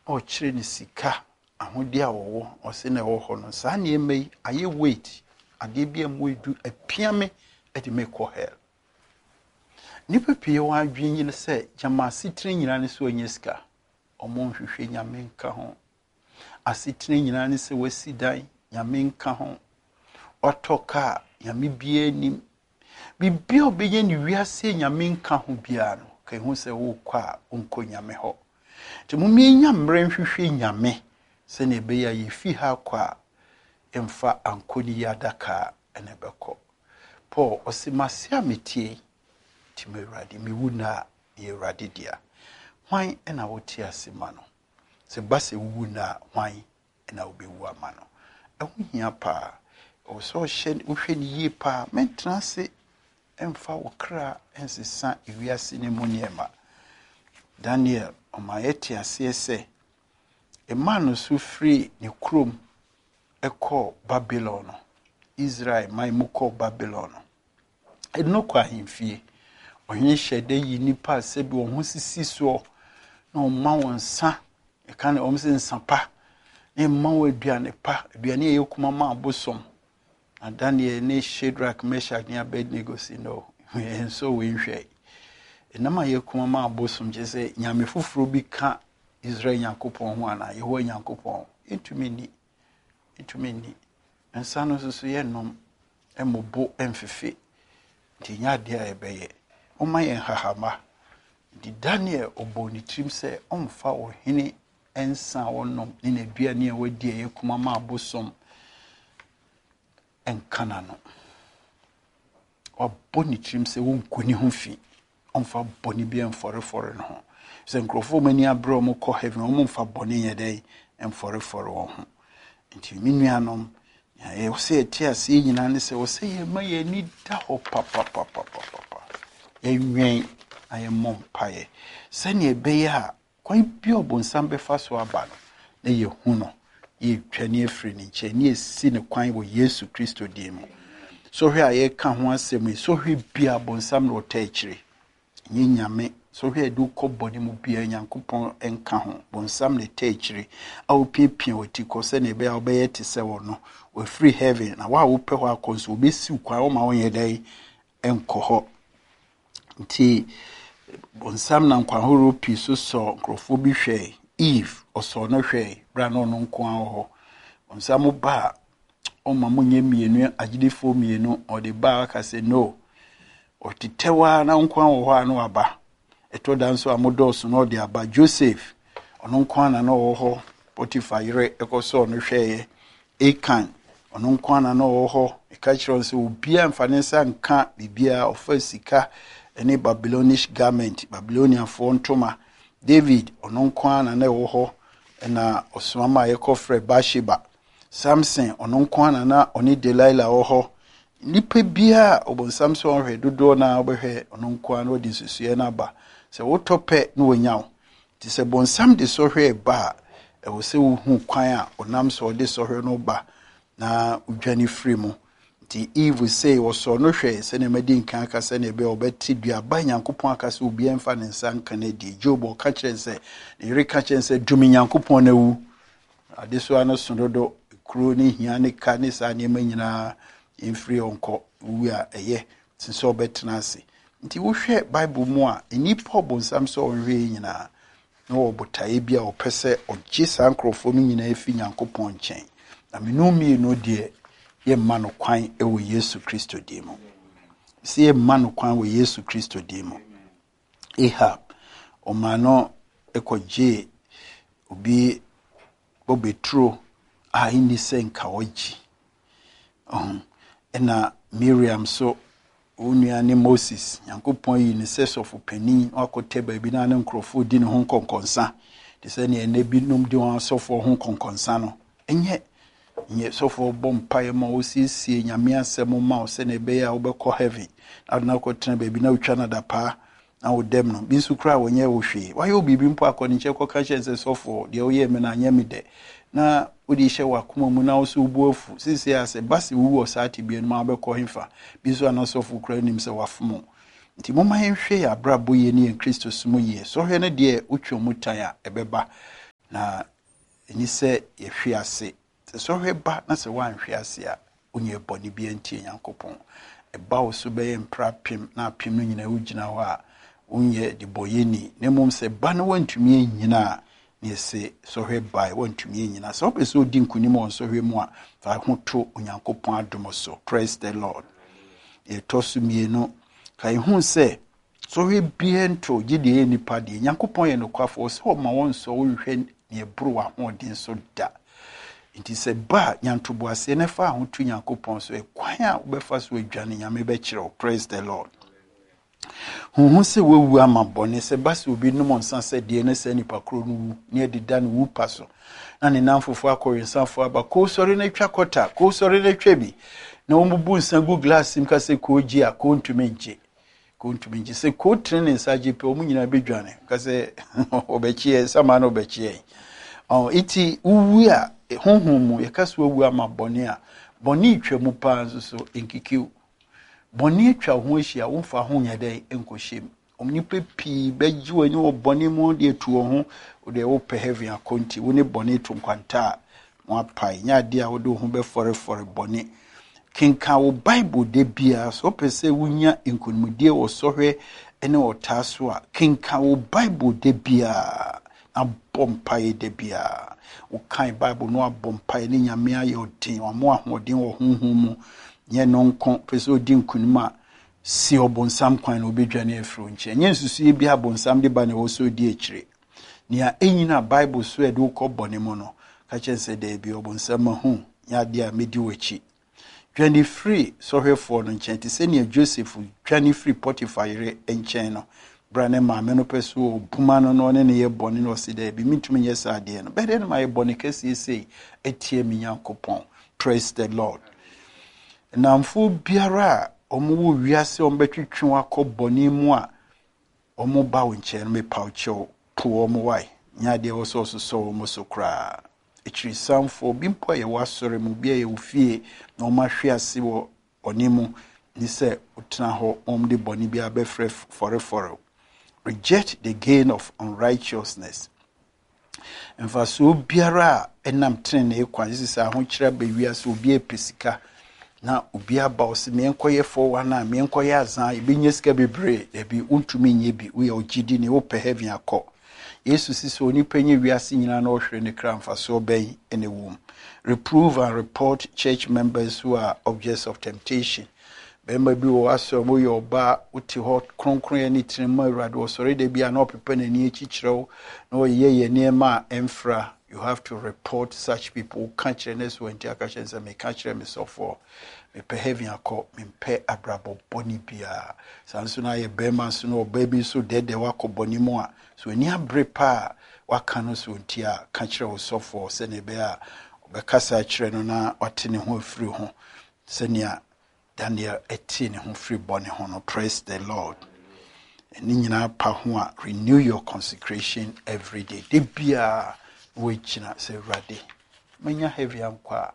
o chire ni sika ahodi a wo o se na wo ho no saa ne emei aye wait ade bia mo edu apiame e de me ko hell nipa pie wa adwen yi se jama sitire nyina ne so onye sika omo nhwehwe nyame nka ho asitire nyina ne se wasi dan nyame nka ho otoka nyame bia nim bibia obenye ni wiase nyame nka ho bia no kai hu se wo kwa onko nyame ho ti mumie nyamre nhwehwe nyame se ne be ya yefi ha kwa emfa ankoni yadaka enebeko Paul osimasia metie ti merade miwuna yerade dia hwan ena woti asema no se base wuna hwan ena obewu ama no ehu hia pa o so hwe ni yi pa mentrance emfa wokra ensesa ewiase ne muniema Daniel omayeti asese emanu su free ni krom eko Babylon Israel mai muko Babylon enokwa himfie ohwe hyede yi nipa se bi wo sisi so na o ma wonsa e kan o mse nsapa ne ma wo aduane pa aduane ye kuma ma abosom na Daniel ne Shadrach Meshach ne Abednego si no enso we nhwe enama ye kuma ma abosom je se nyame fufuro bi ka Israel Yakopon ho ana Yehowa Yakopon intumi ni ensano so ye nom emobo emfefe ti nyade a ebeye o ma ye hahama di Daniel oboni trim se omfa ohene ensa wonom ni na duane a wadi ye kuma ma abosom enkana no oboni trim se wonkoni ho fi omfa boni bi enforefore no ho se nkrofo mani abro mo ko heaven omfa boni ye dai enforefore wo ho nti minuanom ya wo se etiase nyina ne se wo se ye ma ye ni da ho papa enwen aye mompaye se ne ebe ya kwan bi obonsam be fa so aba no na ye hu no ye twane afri ni nche ne esi ne kwan wo Yesu Kristo di mu so hwe aye ka ho asem so hwe bia obonsam no ta akire nyi nyame so hwe du ko boni mu bia Nyankopon enka ho bonsam ne ta akire a opipia wati ko se ne be a obeye te se wo no we free heaven na wa wo pe ho akonso obesi kwa wo ma won ye dai enko ho nti bonsam na nkwa horo pi so nkrofo bi hwe Eve oso no hwe bra no no nko an ho bonsam ba o ma munye mienu agidefo mienu o de ba aka se no o titewa na nko an ho anu aba eto danso amodos no de aba Joseph ono nko an na no ho Potiphar yire ekoso no hwe Akan ono nko an na no ho ekachiro se obia mfanensa nka bibia ofa sika any Babylonish garment Babylonian for ntoma David ono nko an na wo ho na osomama ye kofre Bathsheba Samson ono nko an na oni Delilah wo ho nipa bia obonsam so hwe dodo na obehwe ono nko an odi susue na ba se wo tope no wanyaw ti se bonsam de so hwe ba e wo se wo hu kwan a onam so de so hwe no ba na udwane free mu ti Eve say wo so no hwe se ne madi nkan aka se ne be obeti dua ba Nyankopon aka se obi emfa ne nsa nka na di Job o ka kire se ne reka kire se dumi Nyankopon na wu ade so ano sododo kuro ni hia ne ka ne sa ne manyina infree onko wu a eye sinso obetena ase nti wo hwe Bible mu a enipa obonsam so onwe nyina no obotae bia opese ogye sankrofo mi nyina efi Nyankopon nchen na menumi no de ye manu kwan ewo Yesu Kristo dimo si ye manu kwan wo Yesu Kristo dimo Ahab omano ekoje obi obetro a ini senka oji ena Miriam so onuane Moses Nyankopon yi ne sesofu pani akoteba bi na nkrofo di ne ho konkonsa de se ne enabi num di won sofo ho konkonsa no enye sofo bompaye ma osisi nyame asem ma o se ne be ya obekọ heaven aduna ko tena be bi na utwa na dapa na odem no bi su kra wonye wo hwe wa yo bibi mpo akọ nche ko ka chense sofo de oye me na nyame de na odi hye wakoma mu na oso ubuafu sisi ase basi wu o saati bi no ma obekọ himfa bi so na sofo kra nim se wafomo nti moma hwe ya brabo ye ne Kristo sumu ye so hwe ne de utwa mutan a ebeba na ni sɛ yɛhwe ase sɛ sɔhwɛ ba na sɛ woanhwe ase a wonyɛ bɔne bi antie Nyankopɔn ɛba wo so bɛyɛ mpra pem na apem no nyina wogyina hɔ a wonyɛ de bɔyɛni na mmom sɛ ba no wantumi anyina a na yɛsɛ sɔhwɛ bae wantumi anyina sɛ wopɛ sɛ wodi nkonim wɔ nsɔhwɛ mu a fa ho to Onyankopɔn adom so. Praise the Lord. Yɛtɔ so mmienu ka yɛhu sɛ sɔhwɛ biara nto gye deɛ yɛ nipa deɛ Nyankopɔn yɛ nokwafoɔ sɛ ɔma wɔn nsɔ wohwɛ ne ɛboro w'ahoɔden so da nti sɛ ba nyantoboaseɛ ne fa ho to Nyankopɔn so ɛkwan a wobɛfa so adwane Nyame bɛkyerɛ wo. Praise the Lord. Huhu sɛ wawu ama bɔne sɛ ba sɛ obi nom nsa sɛ deɛ ne sɛ nipa koro no wu ne ɛdeda no wu pa so na ne namfofoɔ akɔrensafoɔ aba kɔɔ sɔre no atwa kɔta kɔɔ sɔre no atwa bi na wɔmubu nsa gu glass mu ka sɛ kɔɔ gye a kɔɔ ntumi ngye sɛ kɔɔ tene ne nsa gye pɛ ɔmo nyinaa bɛdwane ka sɛ ɔbɛkyeɛ sama no ɔbɛkyeɛ iti uwu a honhom mu yɛka so wawu ama bɔne a bɔne twa mu paa nso so nkikiw bɔne twa ho ahyia womfa ho nyɛ dɛ nkɔhyɛm onipa pii bɛgye w'ani wɔ bɔne mu de atu wɔ ho wode wopɛ heaven akɔnti wo ne bɔne to nkwanta a mo apae nyɛ ade a wode wo ho bɛfɔrefɔre bɔne kenka wo Bible de bia so wopɛ sɛ wonya nkonimdie wɔ sɔhwɛ ne ɔtaa so a kenka wo Bible de bia na bɔ mpae de bia wo kan Bible no abɔ mpae ne Nyame ayɛ ɔden wamo ahoɔden wɔ honhom mu nyɛ no nko pɛ sɛ odi nkonim a si ɔbonsam kwan na obɛdwane afiri nkyɛn nyɛ nsusuye bi abonsam de ba ne wɔ so di akyire nea ɛnyina Bible so ɛde wokɔ bɔne mu no ka kyɛn sɛ da bi ɔbonsam ahu nyɛ ade a medi w'akyi dwane firi sɔhwɛfoɔ no nkyɛn te sɛ nea Joseph dwane firi Potiphar yere nkyɛn no bra ne maame no pɛ so buma no no ne yɛ bɔne no ɔsi da bi mitumi nyɛ saa adeɛ no bɛde no ma yɛ bɔne kɛseɛ sei ɛtie me Nyankopɔn. Praise the Lord. Namfo biara a ɔmo wo wiase ɔmo bɛtwitwe wakɔ bɔne mu a ɔmo ba wo nkyɛn no mepaw kyɛw po ɔmo wae nya deɛ wɔ so so ɔmo so koraa ɛkyiri samfo bi mpo yɛ wasɔre mu bi yɛ ofie na ɔmo ahwe ase wɔ ɔne mu ni sɛ utena hɔ ɔmo de bɔne bi abɛfrɛ fɔrefɔre. Reject the gain of unrighteousness. Mfa so biara a ɛnam tene kwan sisi ahokyerɛ bɛwiase obi epesika na obi aba o se menkɔyɛ fo na menkɔyɛ azan ebenye sika bebre ebi untumi nye bi wo yɛ ogidi ne wo pɛ heaven akɔ Yesu sisi onipa nye wiase nyina na ɔhwere ne kra mfa so bɛn ene wom. Reprove and report church members who are objects of temptation. Bɛma bi wɔ asɔ mo yɛ ɔba wote hɔ kronkron ani tinema Awurade ɔsɔre da bi a na ɔpepa n'ani akyikyerɛw na ɔyɛ nneɛma a ɛmfra. You have to report such people. Catch them as when they catch them. Me catch them so for me pay heavy akɔ me pay abrabo boni bia. Sanso na ye bema so no baby so dead de wako boni mo a. So ni abre pa waka no so ntia catch them so for se ne be a obekasa kyerɛ no na ɔte ne ho afiri ho. Se nea Daniel eti ne ho free boni ho no. Praise the Lord. Ni nyina pa ho a renew your consecration every day. De bia Wechina say Radi. Manya heavy ankwa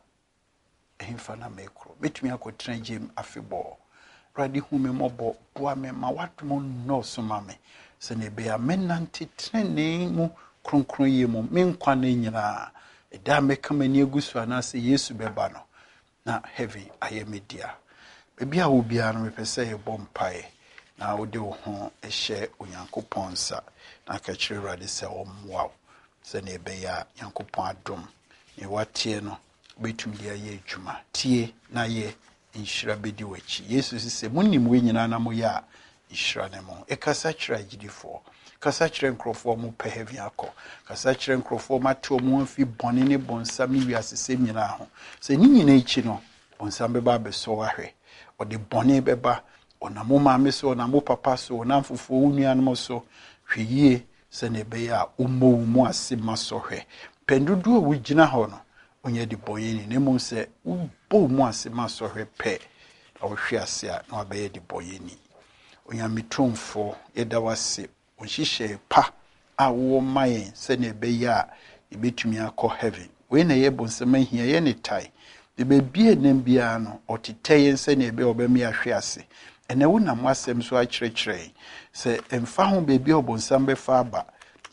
ehimfa na mekro. Betumi akɔtena gym afebɔ. Radi hu me mɔbɔ boa me ma watmo no so ma me. Se ne be a menante training mu kronkron ye mu menkwa na nyina. Eda meka mani agusu ana se Yesu bɛba no. Na heavy aye media. Bebia wo bia no mepɛ sɛ yɛbɔ mpae. Na wode wo ho ɛhyɛ Onyankopɔn nsa. Na ka kyerɛ Radi sɛ ɔmmoa. Sene ebeya Nyankopɔn adom ne watie no betum dia ye adwuma tie na ye nhyira bedi wachi Yesu sise munim we nyina na mo ya nhyira ne mo ekasa kyerɛ agidifo kasa kyerɛ nkrofo mo pɛ heaven akɔ kasa kyerɛ nkrofo mateo mo afi bɔne ne bonsam ne wiasesem nyina ho se ni nyina ichi no bonsam beba beso ahwe ɔde bɔne beba onamo maame so onamo papa so onamfofo unuanom so hweyie sene beya umo mu ase masohwe pendudu a wugina hɔ no onye de boyeni ne mu se ubo mu ase masohwe pe awhwe ase a na abɛyɛ de boyeni onyamitomfo yeda wase onhihye pa a wo mayen sene beya ebetumi akɔ heaven we na ye bonsema hia ye ne tai be bie nem bia no ɔtetɛye sene ebe obɛmi ahwe ase ene wo na mwasem so akyerɛkyerɛ se emfa ho bebi obonsam befa aba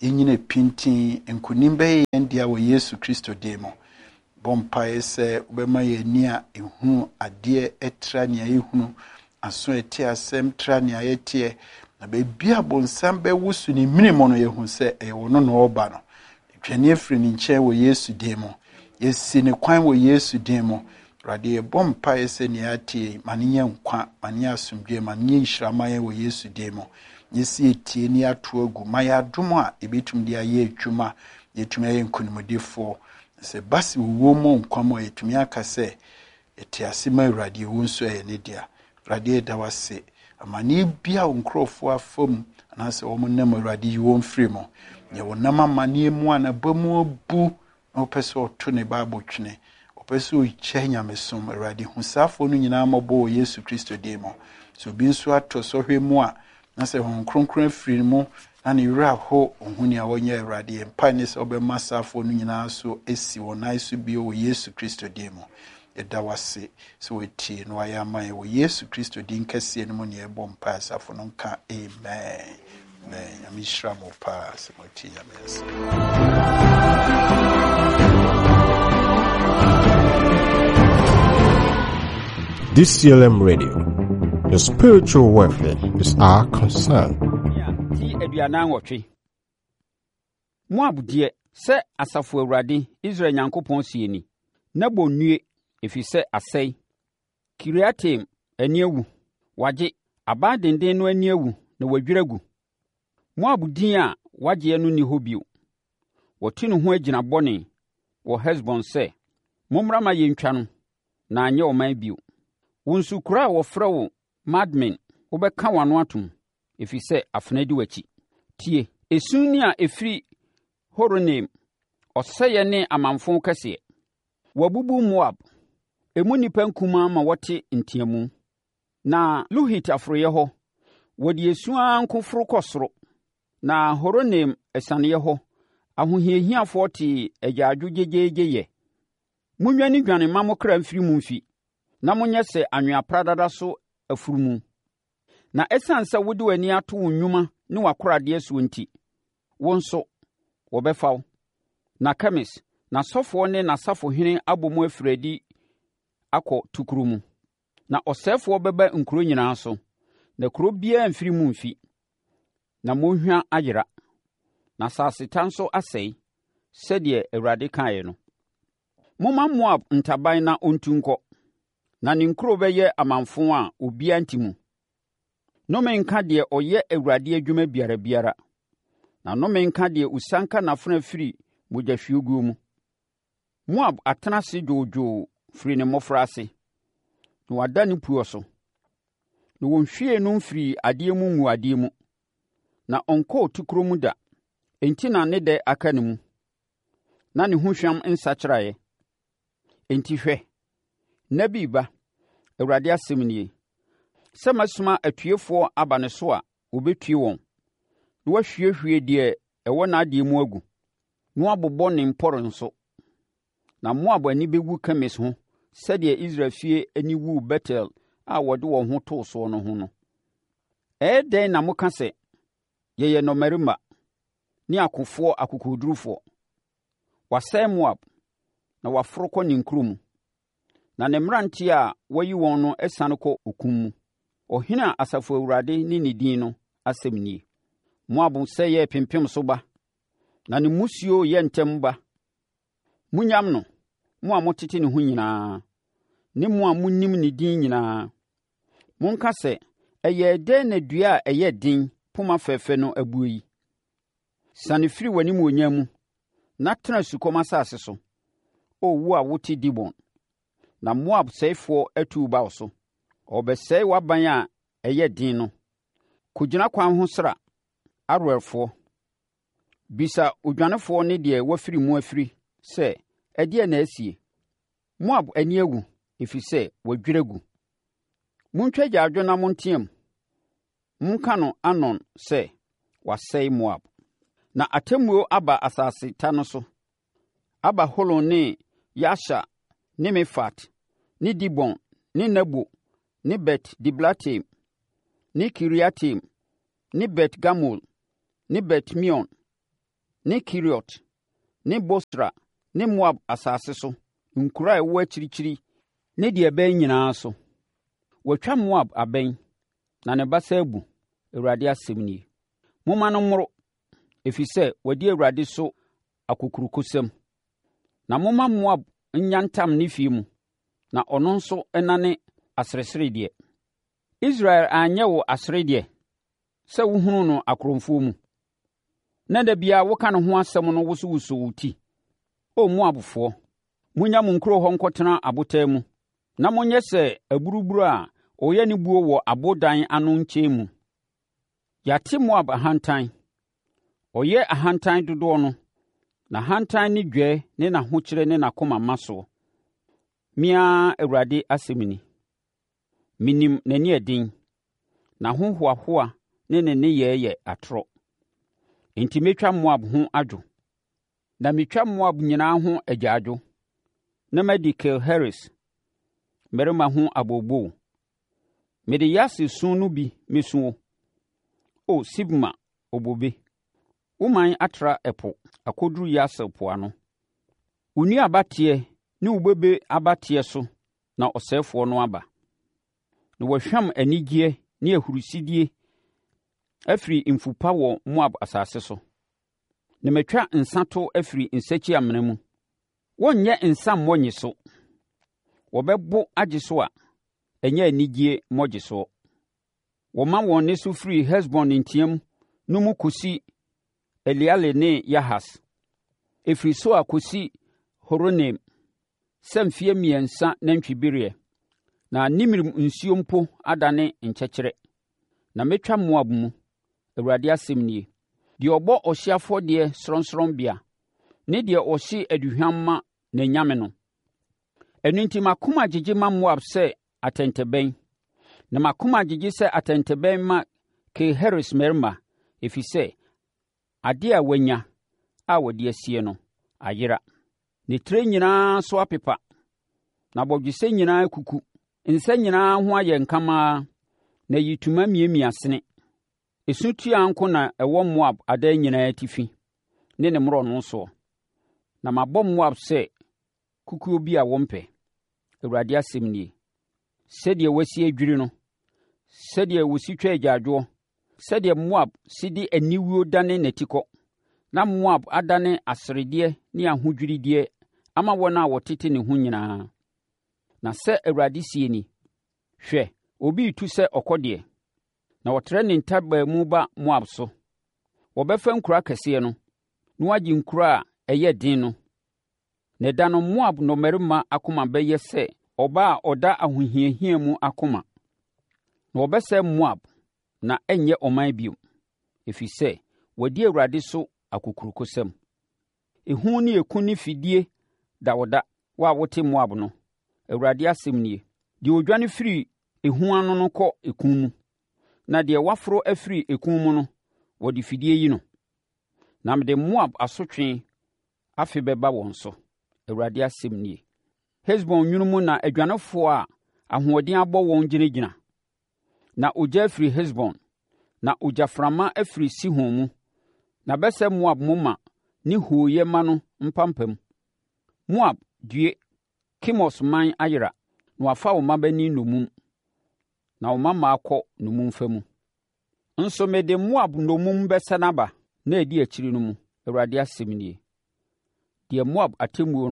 yɛnyina pintin nkonim bɛyɛ yɛn dia wɔ Yesu Kristo din mu. Bompae sɛ wobɛma yɛni a ehunu adeɛ ɛtra nea yɛhunu, aso ɛte asɛm tra nea yɛteɛ, na baabi a bonsam bɛwoso ne minimo no yɛhu sɛ ɛyɛ wo no na ɔba no. Twɛne afiri ne nkyɛn wɔ Yesu din mu. Yɛsi ne kwan wɔ Yesu din mu. Awurade yɛbɔ mpae sɛ nea atie ma ne nyɛ nkwa, ma ne nyɛ asomdwoe, ma ne nyɛ nhyirama yɛn wɔ Yesu din mu. Yɛsi etie ni ato agu ma yɛadom a ebitum de ayɛ adwuma, yɛtumi ayɛ nkonimdifoɔ. Sɛ basi wo mu nkwam a yɛtumi aka sɛ ɛte ase ma Awurade wo nso ɛyɛ ne dia. Awurade da wase amane bia wo nkurɔfoɔ afam anaasɛ wɔn nam Awurade yi wɔn firi mu. Nyɛ wo nam amane mu a na ba mu abu na wopɛ sɛ ɔto ne Bible twene, wopɛ sɛ ɔkyɛ nyamesom. Awurade hu saafo no nyinaa mmɔbɔ wɔ Yesu Kristo din mu. So obi nso atɔ sɔhwɛ mu a na sɛ Honhom Kronkron afiri mu na ne werɛ aho ohuni a wɔnyɛ Awurade yɛmpae ne sɛ wobɛma saafo no nyinaa so esi wɔn nan so bio wɔ Yesu Kristo din mu. Yɛda wase sɛ wɔtie no ayɛ ama yɛ wɔ Yesu Kristo din kɛseɛ no mu ne yɛbɔ mpae saafo no nka amen. Nyame hyira mo paa sɛ motie Nyame ase. DCLM Radio, your spiritual welfare is our concern. Moab die sɛ asafo Awurade Israel Nyankopɔn sie ni. Nebo nnue efi sɛ asɛe. Kiriatem ani awu. Wagye aba denden no ani awu na wadwiragu. Moab din a wagye no ni hɔ bio. Wɔte no ho agyina bɔne wɔ Hesbon sɛ mommra ma yɛntwa no na anyɛ ɔman bio. Wo nsukura a wɔfrɛ wo Madmen wobɛka wano atom efi sɛ afena di w'akyi. Tie esu ni a efiri Horonaim ɔsɛyɛ ne amanfo kɛseɛ. Wabubu Moab emu nipa nkuma ma wɔte ntiamu. Na Luhit afroyɛ hɔ wɔde esu ankoforo kɔ soro. Na Horonaim esaneyɛ hɔ ahohiahiafoɔ te agyaadwo gyegyegyeyɛ. Munwani dwane ma mo kra mfiri mu mfi na monyɛ sɛ anwea pradada so afurumu. Na ɛsiane sɛ wode w'ani ato wo nnwuma ne w'akoradeɛ so nti, wo nso wɔbɛfa wo. Na Kemis, n'asɔfoɔ ne n'asafohene abɔ mu afiradi akɔ tukuro mu. Na ɔsɛefoɔ bɛba nkuro nyinaa so, na kuro biara mfiri mu mfi. Na mmɔnhwa ayera, na asaseta nso asɛe, sɛdeɛ Awurade kaeɛ no. Momma Moab ntaban na ɔntu nkɔ, na ne nkuro bɛyɛ amanfo a obiara nti mu. Nnome nka deɛ ɔyɛ Awurade adwuma biara, na nnome nka deɛ usanka n'afena firi mogyahwieguo mu. Moab atena ase dwoodwoo firi ne mmɔfra ase, na wada ne puo so. Na wɔnhwie no mfiri adeɛ mu ngu adeɛ mu, na ɔnkɔɔ tukuro mu da, enti na ne dɛ aka ne mu, na ne ho hwam nsakyeraeɛ. Enti hwɛ, nna bi ba, Awurade asɛm nie, sɛ masoma atiefoɔ aba ne so a wɔbɛtue wɔn, na wahwiehwie deɛ ɛwɔ n'adeɛ mu agu, na wabobɔ ne mpɔre nso. Na Moab ani bɛgu Kemis ho, sɛdeɛ Israel fie ani wuu Betel a wɔde wɔn ho too soɔ no ho no. Ɛyɛ dɛn na moka sɛ, yɛyɛ nnɔmmarima ne akofoɔ akokoɔdurufoɔ? Wasɛe Moab, na waforo kɔ ne nkuro mu. Na ne mmeranteɛ a wayi wɔn no asiane kɔ okum mu. Ɔhene a Asafo Awurade ne ne din no asɛm nie. Moab sɛ yɛ pempem so ba, na ne mmusuo yɛ ntɛm ba. Munyam no, mo a motete ne ho nyinaa, ne mo a munnim ne din nyinaa. Monka sɛ, ɛyɛ dɛn na dua a ɛyɛ den poma fɛfɛ no abuo yi? Sane firi w'animuonyam mu, na tena sukɔm asase so, o wo a wote Dibon. Na Moab sɛefoɔ atu ba wo so. Ɔbɛsɛe w'aban a ɛyɛ den no. Kɔgyina kwan ho sra, Aroerfoɔ. Bisa odwanefoɔ ne deɛ wafiri mu afiri sɛ, ɛdeɛ na asie? Moab ani agu, ɛfiri sɛ wadwira gu. Montwa gyaadwo na monteam. Monka no Anon sɛ, wasɛe Moab. Na atemmuo aba asase ta no so. Aba Holon ne Yasha ne Mefat ne Dibon ne Nebo ne Bet Diblatem ne Kiriatem ne Bet Gamul ne Bet Mion ne Keriot ne Bosra ne Moab asase so, nkuro a ɛwɔ akyirikyiri ne deɛ ɛbɛn nyinaa so. Wɔatwa Moab abɛn, na ne basa abu, Awurade asɛm nie. Momma no mmoro, ɛfiri sɛ wɔadi Awurade so akokurokosɛm. Na momma Moab nyantam ne fie mu, na ɔno nso ɛnane aseresere deɛ. Israel anyɛ wo asere deɛ, sɛ wohunu no akorɔmfoɔ mu. Na da biara woka ne ho asɛm no wosowoso wo ti. O Moabfoɔ, munya mo nkuro hɔ nkɔtena abotan mu, na monyɛ sɛ aburuburo a ɔyɛ ne buo wɔ abodan ano nkyɛn mu. Yɛate Moab ahantan, ɔyɛ ahantan dodoɔ no, na ahantan ne dwɛ ne n'ahokyere ne n'akoma ma soɔ. Mea Awurade asɛm ni. Minim n'ani ɛden, n'ahohoahoa ne ne nneyɛɛ yɛ atorɔ. Enti metwa Moab ho adwo, na metwa Moab nyinaa ho agyaadwo, na madi Kir-Heres mmarima ho abooboo. Mede Yaser su no bi mesu wo, o Sibma obobe. Woman atra ɛpo akɔduru Yaser poano. Wo nua abateɛ ne wo bobe abateɛ so na ɔsɛefoɔ no aba. Na wɔahwam anigyeɛ ne ahurusidie afiri mfupa wɔ Moab asase so. Na matwa nsato afiri nsakyi amena mu. Wɔnyɛ nsa mmɔnye so. Wɔbɛbo agye so a, ɛnyɛ anigyeɛ mmɔgye soɔ. Wɔma wɔn ne so firi Hesbon nteam no mu kɔsi Eleale ne Yahas. Ɛfiri so a kɔsi Horonaim, sɛ mfeɛ 3 nantwibereɛ. Na Nimrim nsuo mpo adane nkyɛkyerɛ. Na metwa Moab mu, Awurade asɛm nie. Deɛ ɔbɔ ɔhyeɛ afɔdeɛ sorɔnsorɔnbea, ne deɛ ɔhye aduhwam ma n'anyame no. Ɛno enti makoma agyegye ma Moab sɛ atɛntɛbɛn, na makoma agyegye sɛ atɛntɛbɛn ma Kir-Heres mmarima, ɛfiri sɛ adeɛ a wanya a wɔde asie no ayera. Ne tire nyinaa so apepa, na bɔdwesɛ nyinaa kuku. Nsa nyinaa ho ayɛ nkamaa, na yituma miamia sene. Esutua nko na ɛwɔ Moab adan nyinaa atifi ne ne mmorɔno soɔ. Na mabɔ Moab sɛ kukuo bi a wɔmpɛ, Awurade asɛm nie. Sɛdeɛ wasi adwiri no, sɛdeɛ wɔsi twa agyaadwoɔ, sɛdeɛ Moab si de aniwuo dane n'atikɔ, na Moab adane aseredeɛ ne ahodwirideɛ ama wɔn a wɔtete ne ho nyinaa. Na sɛ Awurade sie ni, hwɛ, obi retu sɛ ɔkɔdeɛ, na wɔtrɛ ne ntaban mu ba Moab so. Wɔbɛfa nkuro akɛseɛ no, na wɔagye nkuro a ɛyɛ den no. Na da no Moab nnɔmmarima akoma bɛyɛ sɛ ɔbaa a ɔda ahohiahia mu akoma. Na wɔbɛsɛe Moab na ɛnyɛ ɔman bio, ɛfiri sɛ wɔadi Awurade so akokurokosɛm. Ehu ne eku ne fidie da wɔda wo a wote Moab no, Awurade asɛm nie. Deɛ odwane firi ehu ano no kɔ eku mu, na deɛ waforo afiri eku mu no, wɔde fidie yi no. Na mede Moab asotwe afe bɛba wɔn so, Awurade asɛm nie. Hesbon nwunu mu na adwanefoɔ a ahoɔden abɔ wɔn gyinagyina. Na ogya afiri Hesbon, na ogyaframa afiri Sihon mu. Na bɛsɛ Moab moma ne hooyɛ ma no mpampam. Moab due, Kemos man ayera, na wafa wo mmabani nnomum, na wo mmammaa kɔ nnomumfa mu. Nso mede Moab nnomum bɛsa n'aba, na adi akyiri no mu, Awurade asɛm nie. Deɛ Moab atemmuo.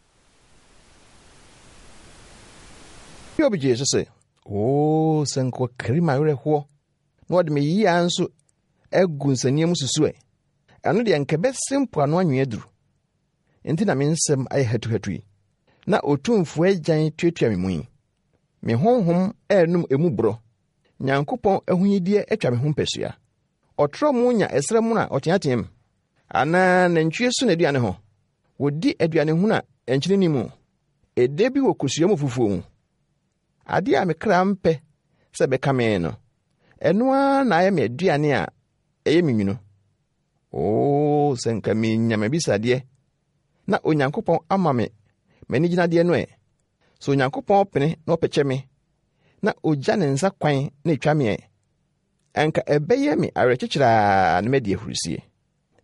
Obi gye so sɛ, sɛ nkɔkari ma werɛhoɔ, na wɔde me yia nso agu nsania mu susu ɛ. Ɛno deɛ nkɛbɛse mpoano anwea duru. Enti na me nsɛm ayɛ hatu yi. Na otumfo agyan tuatua me mu yi. Me honhom ɛnum emu borɔ. Nyankopɔn ahunyideɛ atwa me ho mpɛsua. Ɔtrɔ mu nya ɛsrɛ mu na ɔteateam. Anaa nantwie so na aduane ho. Wodi aduane ho na ɛnkyene ni mu. Ɛde bi wɔ kosua mu fufuo mu. Ade a mekra mpɛ sɛ bɛka me no. Ɛno ara na ayɛ me aduane a ɛyɛ me nwunu. Sɛ nka me nyama bisadeɛ. Na Onyankopɔn ama me m'ani gyinadeɛ no ɛ. So Onyankopɔn pene na ɔpɛkyɛ me. Na ogya ne nsa kwan na etwa me ɛ. Anka ɛbɛyɛ me awerɛkyekyerɛ na madi ahurusie.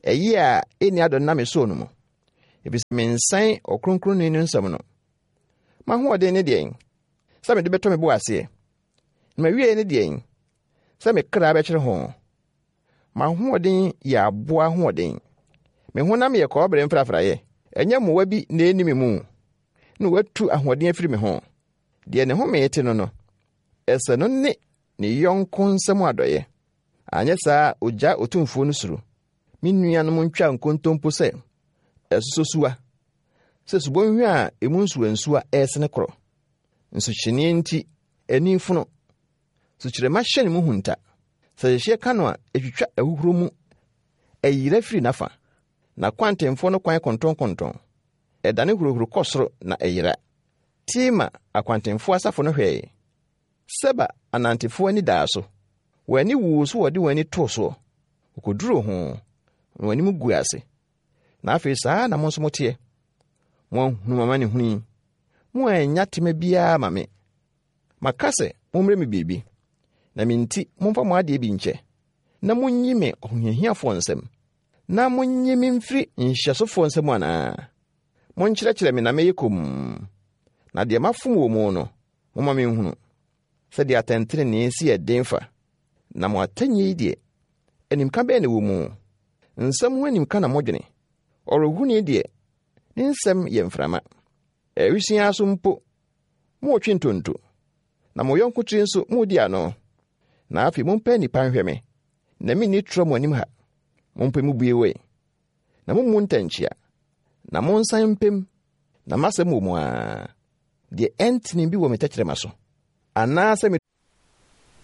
ɛyi a ɛni adɔ na me so no mu. Ebisi me nsan ɔkronkronni no nsɛm no. Mahoɔden ne deɛn, sɛ mede bɛtɔ me bo aseɛ. Na mawie ne deɛn, sɛ me kra bɛkyerɛ ho. Mahoɔden yɛ aboa hoɔden. Me honam yɛ kɔbere mfrafraeɛ. Ɛnyɛ mmoa bi na ɛni me mu. Na watu ahoɔden afiri me ho. Deɛ ne ho meete no no, ɛsɛ no ne yɔnko nsɛm adɔeɛ. Anyɛ saa ogya otumfuo no suru. Me nuanom ntwa nkontompo sɛ ɛsoso suwa. Sɛ subɔnhwa a emu nsuwa ɛsene korɔ. Nsukyene nti ani fono. Sukyerɛma hyɛ ne mu hunta. Sɛ hyɛ ka no a etwitwa ahuhuro mu ɛyira firi nafa. Na kwantemfo no kwan kontonkɔntɔn. Ɛdane hurohuro kɔ soro na ɛyira. Tima akwantemfo asafo no hwɛe. Seba anantefo ani daa so. Wani wu so wɔde wani to so. Okoduro ho. Wani mu gu ase. Na afei saa na mo nso moteɛ. Mo hunu mama ne huni. Mo anya tema biara ma me. Makase mommrɛ me biribi. Na minti momfa mo adeɛ bi nkyɛ. Na monyi me ɔhohiahiafo nsɛm. Na monyi me mfiri nhyɛsofo nsɛm anaa. Monkyerɛkyerɛ me na mɛyɛ kom. Na deɛ mafom wɔ mu no, moma me nhunu. Sɛdeɛ atɛntenenee si ɛden fa. Na mo atanyɛ yi deɛ, animka bɛɛ ne wɔ mu. Nsɛm ho animka na modwene. Ɔrehuni deɛ, ne nsɛm yɛ mframa. Ɛwisia so mpo, mo otwe ntonto. Na mo yɔnko tiri nso mo di ano. Na afei mompɛ nipa nhwɛ me. Na minni trɔ mo anim ha. Mompɛ mu bue we. Na mo ntankyia. Na mo nsan mpem. Na masɛm wɔ mu a. Deɛ ɛntene bi wɔ me tɛkyerɛma so. Anaasɛ